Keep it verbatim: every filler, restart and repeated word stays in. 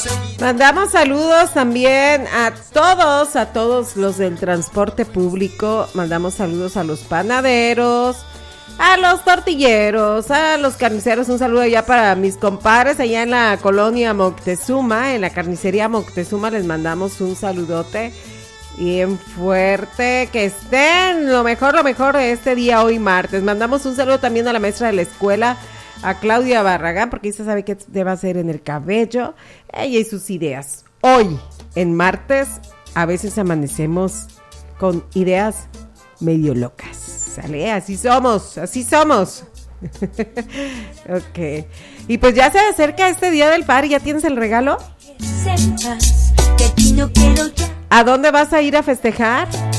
Mandamos saludos también a todos, a todos los del transporte público. Mandamos saludos a los panaderos, a los tortilleros, a los carniceros. Un saludo ya para mis compadres allá en la colonia Moctezuma, en la carnicería Moctezuma. Les mandamos un saludote bien fuerte. Que estén lo mejor, lo mejor de este día, hoy martes. Mandamos un saludo también a la maestra de la escuela, a Claudia Barragán, porque ella sabe qué debe hacer en el cabello. Ella y sus ideas. Hoy, en martes, a veces amanecemos con ideas medio locas. ¿Sale? Así somos, así somos. Ok. Y pues ya se acerca este día del padre. ¿Ya tienes el regalo? ¿A dónde vas a ir a festejar?